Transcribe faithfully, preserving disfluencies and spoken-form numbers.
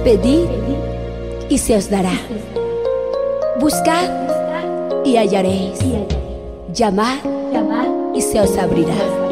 Pedid y se os dará. Buscad y hallaréis. Llamad y se os abrirá.